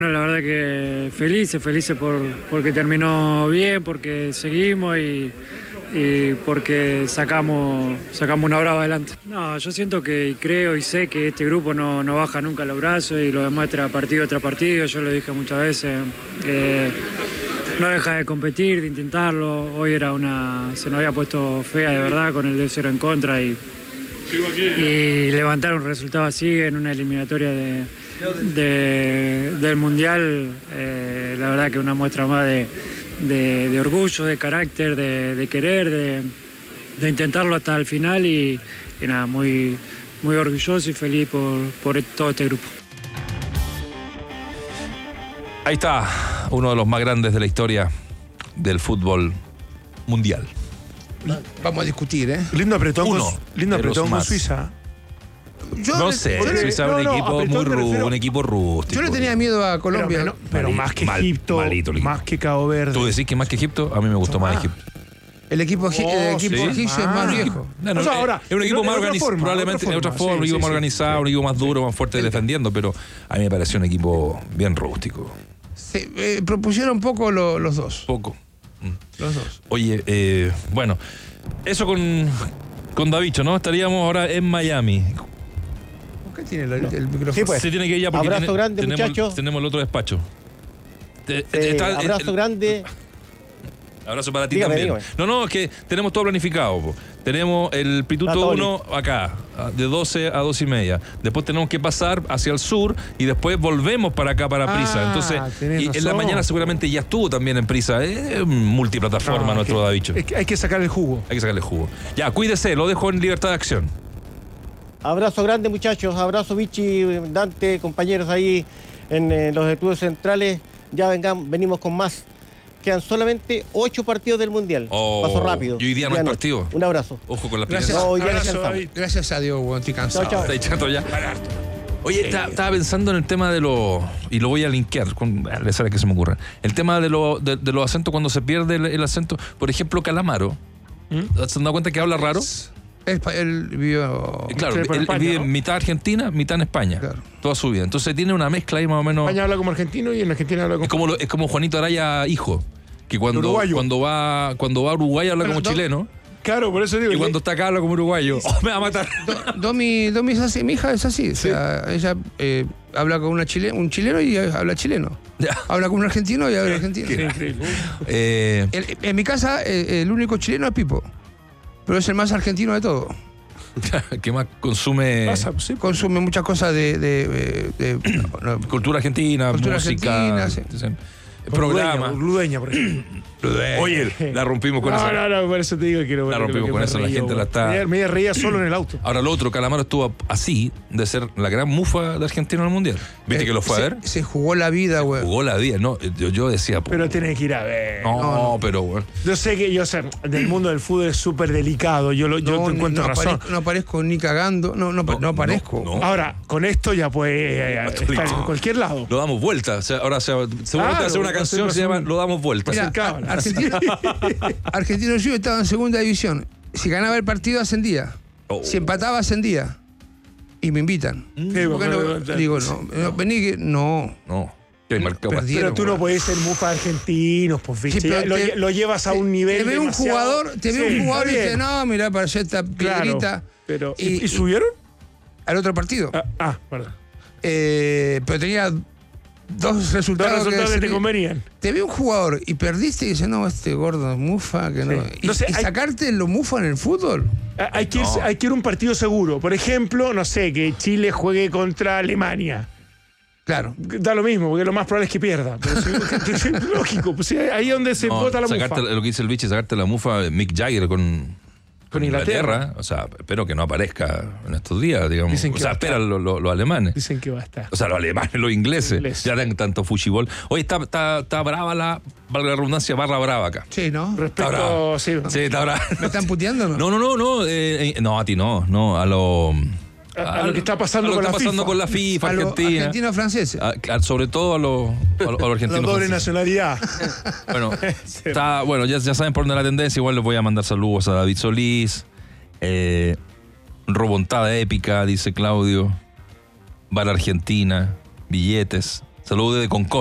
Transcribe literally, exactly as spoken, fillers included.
La verdad que felices, felices por, porque terminó bien, porque seguimos y, y porque sacamos, sacamos una brava adelante. No, yo siento que creo y sé que este grupo no, no baja nunca los brazos y lo demuestra partido tras partido. Yo lo dije muchas veces, eh, no deja de competir, de intentarlo. Hoy era una, se nos había puesto fea de verdad con el dos cero en contra y, y levantar un resultado así en una eliminatoria de... De, del Mundial, eh, la verdad que una muestra más de, de, de orgullo, de carácter, de, de querer, de, de intentarlo hasta el final y, y nada, muy, muy orgulloso y feliz por, por todo este grupo. Ahí está, uno de los más grandes de la historia del fútbol mundial. Vamos a discutir, ¿eh? Lindo apretón, Uno con, lindo de los apretón con más. Suiza. Yo No le- sé, yo le- Suiza es no, un no, equipo apretón muy me ru- refiero- un equipo rústico. yo le tenía miedo a Colombia. Pero, pero, pero Mali- más que mal- Egipto, malito el equipo. más que Cabo Verde. ¿Tú decís que más que Egipto? A mí me gustó más Ah. Egipto. El equipo, egip- el Oh, equipo sí. egipcio es Ah. más viejo. No, no, O sea, eh, ahora, es un equipo en más otra organizado, forma, probablemente otra de otra forma, forma, sí, un equipo sí, más sí. organizado, un equipo más duro, más fuerte defendiendo, pero a mí me pareció un equipo bien rústico. Se eh, propusieron un poco lo- los dos. Poco. Los dos. Oye, eh, bueno, eso con, con Davicho, ¿no? Estaríamos ahora en Miami. ¿Por qué tiene el, el micrófono? Sí, pues. Se tiene que ir ya porque Abrazo tiene- grande, tenemos, muchachos. tenemos el otro despacho. Te- Eh, está- abrazo el- grande. Abrazo para ti Dígame, también. dígame. No, no, es que tenemos todo planificado. Po. Tenemos el Está Pituto todo uno acá, de doce a doce y media. Después tenemos que pasar hacia el sur y después volvemos para acá, para Ah, Prisa. Entonces, tenés y en la razón. mañana seguramente ya estuvo también en Prisa. Es multiplataforma No, nuestro es que- Davicho. es que hay que sacar el jugo. Hay que sacarle jugo. Ya, cuídese, lo dejo en libertad de acción. Abrazo grande, muchachos. Abrazo, Vichy, Dante, compañeros ahí en eh, los estudios centrales. Ya vengan, venimos con más. Quedan solamente ocho partidos del Mundial. Oh, Paso rápido. y hoy día no hay noche. partido. Un abrazo. Ojo con las Gracias. piernas. No, hoy ya Abrazo, descansamos. David. Gracias a Dios, weón, estoy cansado. Chao, chao. Está echando ya. Oye, está- estaba pensando en el tema de los... Y lo voy a linkear, con, le sale que se me ocurre. El tema de, lo- de, de los acentos cuando se pierde el, el acento. Por ejemplo, Calamaro. ¿Se han dado cuenta que habla raro? El, pa- el vivió... Eh, Claro, Sí, por él, él España, vive ¿no? mitad Argentina, mitad en España. Claro. Toda su vida. Entonces tiene una mezcla ahí más o menos... España habla como argentino y en Argentina habla como... Es como, lo- es como Juanito Araya, hijo. Que cuando, Uruguayo. cuando, va, cuando va a Uruguay habla Bueno, como no- chileno. Claro, por eso digo. Y que- cuando está acá habla como uruguayo. Oh, me va a matar. Do- Domi, Domi es así, mi hija es así. O sea, ella eh, habla con una chile, un chileno y habla chileno. Ya. Habla con un argentino y habla argentino. Sí, increíble. Eh, El- en mi casa, eh, el único chileno es Pipo. Pero es el más argentino de todo. ¿Qué más consume? Pasa, sí. Consume muchas cosas de. de, de- de- no, no, Cultura argentina, Cultura música, argentina, sí. programa. Ludueña, por ejemplo. Oye, la rompimos con No, eso. no, no, por eso te digo que quiero ver. La rompimos que con me eso, la reía, gente la güey. está- Me, me reía solo en el auto. Ahora lo otro, Calamaro estuvo así de ser la gran mufa de Argentina en el Mundial. ¿Viste eh, que lo fue se, a ver? Se jugó la vida, güey. Jugó la día, no, yo, yo decía, Pero tienes que ir a ver. no, no, no. pero bueno. Yo sé que, yo sé, del mundo del fútbol es súper delicado. Yo, lo, yo No, te encuentro no razón. aparezco, no aparezco ni cagando. No, no, no, No, aparezco. no, no. Ahora, con esto ya puede eh, Estoy estar listo. en cualquier lado. Lo damos vuelta. O sea, ahora se va- seguramente Claro, va a hacer una va a canción que ser se llama un- Lo damos vuelta. Mira, Acercaban. a- Argentina, Argentino Juniors estaba en segunda división. Si ganaba el partido, ascendía. Oh. Si empataba, ascendía. Y me invitan. Sí, ¿Por qué no? pero- Digo, no, no, vení que. No. No, que marcó Perdí. Pero tú no güey. podés ser mufa argentinos, pues, ¿viste? Sí, pero lo, te- lo llevas a un nivel. Te ve un demasiado- jugador, te ve Sí, un jugador y está dice, bien. no, mira, para allá esta Claro, piedrita. pero, ¿y, Y- y subieron? Al otro partido. Ah, ah, perdón. Eh, pero tenía dos Dos resultados. resultados que te decir, convenían. te ve un jugador y perdiste y dices, no, este gordo es mufa, que no. Sí. Y, No sé, y hay- sacarte lo mufa en el fútbol. Ah, Hay que, irse- No. hay que ir a un partido seguro. Por ejemplo, no sé, que Chile juegue contra Alemania. Claro. Da lo mismo, porque lo más probable es que pierda. Pero sí, lógico, pues sí, ahí es donde se No, vota la sacarte, mufa. lo que dice el bicho, sacarte la mufa Mick Jagger con, Con Inglaterra. O sea, espero que no aparezca en estos días, digamos. Dicen que o sea, va a estar. esperan los, los- los alemanes. Dicen que va a estar. O sea, los alemanes, los ingleses. Ingleses. Ya dan tanto fuchibol. Hoy está, está, está brava la, valga la redundancia, barra brava acá. Sí, ¿no? Respecto, bravo. sí. Sí, está brava. ¿Me están puteando o no? No, no, no, no. eh, eh, no, a ti no. No, a lo. A- a lo que está pasando a lo con que la está pasando FIFA. con la FIFA, A los Argentina. argentinos franceses. A- a- sobre todo a los, a los, a los argentinos. La doble franceses. nacionalidad. Bueno, está, bueno ya, ya saben por dónde la tendencia. Igual les voy a mandar saludos a David Solís. Eh, Robontada épica, dice Claudio. Bar Argentina. Billetes. Saludos de Concón.